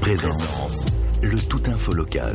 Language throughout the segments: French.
Présence, le tout info local.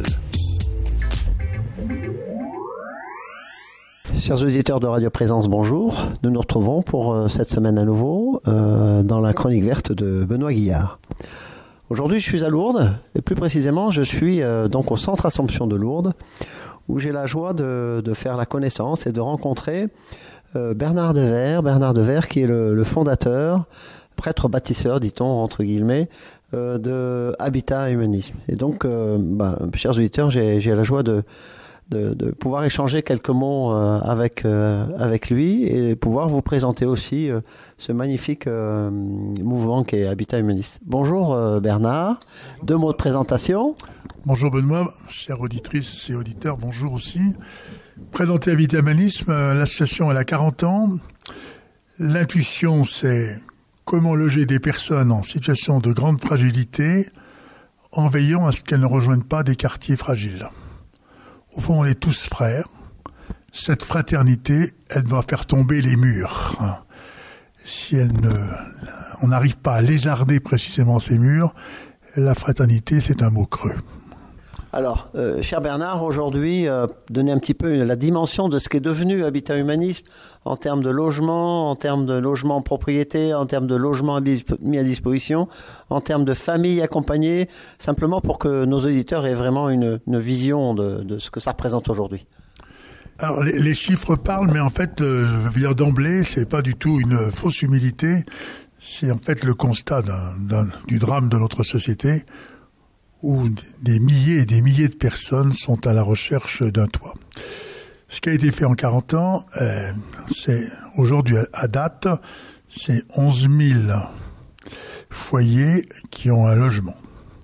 Chers auditeurs de Radio Présence, bonjour. Nous nous retrouvons pour cette semaine à nouveau dans la chronique verte de Benoît Guillard. Aujourd'hui, je suis à Lourdes et plus précisément, je suis donc au Centre Assomption de Lourdes où j'ai la joie de faire la connaissance et de rencontrer Bernard Devers qui est le fondateur, prêtre bâtisseur, dit-on, entre guillemets, de Habitat Humanisme. Et donc, chers auditeurs, j'ai la joie de pouvoir échanger quelques mots avec lui et pouvoir vous présenter aussi ce magnifique mouvement qu'est Habitat Humaniste. Bonjour Bernard, 2 mots de présentation. Bonjour Benoît, chères auditrices et auditeurs, bonjour aussi. Présenter Habitat Humanisme, l'association elle a 40 ans. L'intuition, c'est comment loger des personnes en situation de grande fragilité en veillant à ce qu'elles ne rejoignent pas des quartiers fragiles. Au fond, on est tous frères. Cette fraternité, elle doit faire tomber les murs. Si on n'arrive pas à lézarder précisément ces murs, la fraternité, c'est un mot creux. Alors, cher Bernard, aujourd'hui, donner un petit peu la dimension de ce qu'est devenu Habitat Humanisme en termes de logement, en propriété, en termes de logement mis à disposition, en termes de familles accompagnées, simplement pour que nos auditeurs aient vraiment une vision de ce que ça représente aujourd'hui. Alors, les chiffres parlent, mais en fait, je veux dire d'emblée, c'est pas du tout une fausse humilité, c'est en fait le constat du drame de notre société, où des milliers et des milliers de personnes sont à la recherche d'un toit. Ce qui a été fait en 40 ans, c'est aujourd'hui à date, c'est 11 000 foyers qui ont un logement.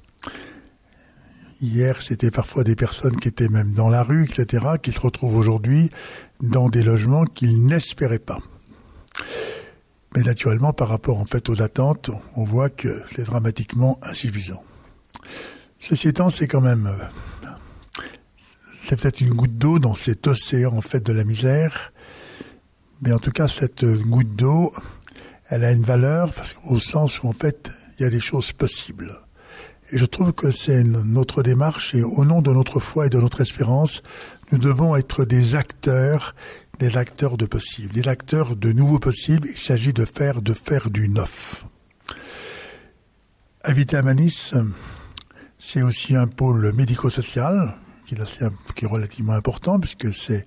Hier, c'était parfois des personnes qui étaient même dans la rue, etc., qui se retrouvent aujourd'hui dans des logements qu'ils n'espéraient pas. Mais naturellement, par rapport en fait aux attentes, on voit que c'est dramatiquement insuffisant. Ceci étant, c'est quand même, c'est peut-être une goutte d'eau dans cet océan en fait de la misère, mais en tout cas cette goutte d'eau, elle a une valeur au sens où en fait il y a des choses possibles. Et je trouve que c'est notre démarche et au nom de notre foi et de notre espérance, nous devons être des acteurs de possible, des acteurs de nouveaux possibles. Il s'agit de faire du neuf. Habitat Humanisme, c'est aussi un pôle médico-social qui est relativement important puisque c'est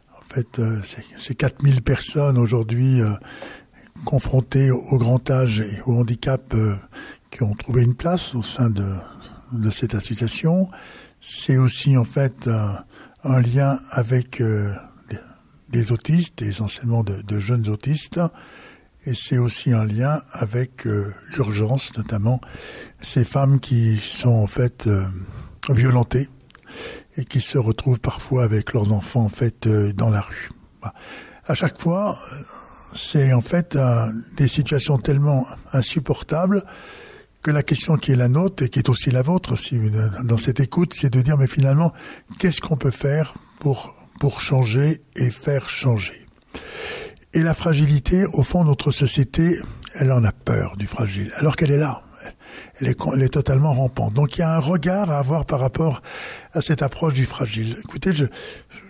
4000 personnes aujourd'hui confrontées au grand âge et au handicap qui ont trouvé une place au sein de cette association. C'est aussi en fait un lien avec des autistes, essentiellement de jeunes autistes. Et c'est aussi un lien avec l'urgence, notamment ces femmes qui sont en fait violentées et qui se retrouvent parfois avec leurs enfants en fait dans la rue. À chaque fois, c'est en fait des situations tellement insupportables que la question qui est la nôtre et qui est aussi la vôtre aussi dans cette écoute, c'est de dire mais finalement qu'est-ce qu'on peut faire pour changer et faire changer. Et la fragilité, au fond, notre société, elle en a peur du fragile, alors qu'elle est là. Elle est totalement rampante. Donc il y a un regard à avoir par rapport à cette approche du fragile. Écoutez,